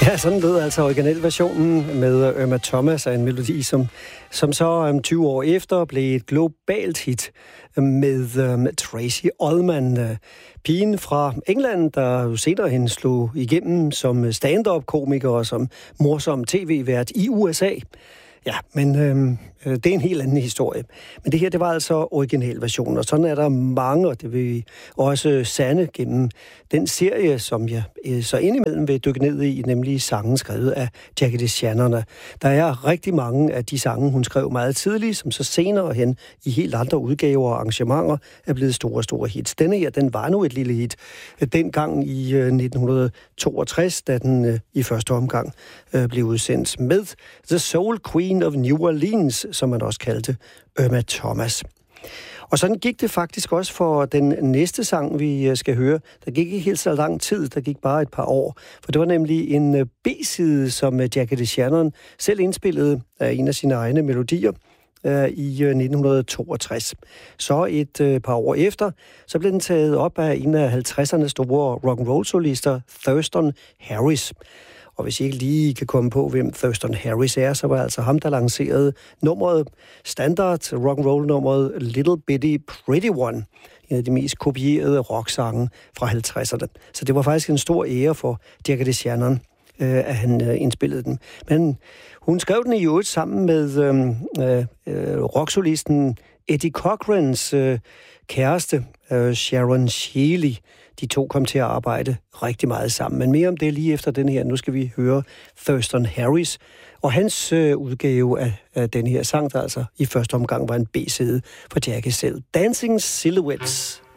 Ja, sådan lød altså originalversionen med Irma Thomas af en melodi, som så 20 år efter blev et globalt hit med Tracy Ullman, pigen fra England, der senere hen slog igennem som stand-up-komiker og som morsom tv-vært i USA. Ja, men det er en helt anden historie. Men det her, det var altså originalversionen, og sådan er der mange, og det vil vi også sande gennem den serie, som jeg så indimellem vil dykke ned i, nemlig sangen skrevet af Jackie DeShannon. Der er rigtig mange af de sange, hun skrev meget tidligt, som så senere hen i helt andre udgaver og arrangementer er blevet store hits. Denne her, den var nu et lille hit dengang i 1962, da den i første omgang blev udsendt med The Soul Queen of New Orleans, som man også kaldte Irma Thomas. Og sådan gik det faktisk også for den næste sang, vi skal høre. Der gik ikke helt så lang tid, der gik bare et par år. For det var nemlig en B-side, som Jackie DeShannon selv indspillede af en af sine egne melodier i 1962. Så et par år efter, så blev den taget op af en af 50'ernes store rock'n'roll-solister, Thurston Harris. Og hvis I ikke lige kan komme på, hvem Thurston Harris er, så var altså ham, der lancerede nummeret, standard rock'n'roll-nummeret Little Bitty Pretty One, en af de mest kopierede rocksange fra 50'erne. Så det var faktisk en stor ære for Jackie DeShannon, at han indspillede den. Men hun skrev den i øvrigt sammen med rocksolisten Eddie Cochrans kæreste, Sharon Shealy. De to kom til at arbejde rigtig meget sammen. Men mere om det lige efter den her. Nu skal vi høre Thurston Harris og hans udgave af den her sang, der altså i første omgang var en B-side for Jackie selv. Dancing Silhouettes.